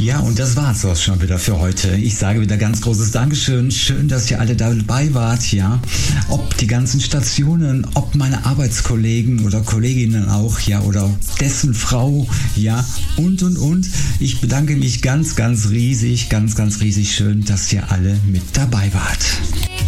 Ja, und das war's auch schon wieder für heute. Ich sage wieder ganz großes Dankeschön. Schön, dass ihr alle dabei wart, ja. Ob die ganzen Stationen, ob meine Arbeitskollegen oder Kolleginnen auch, ja, oder dessen Frau, ja, und. Ich bedanke mich ganz riesig schön, dass ihr alle mit dabei wart.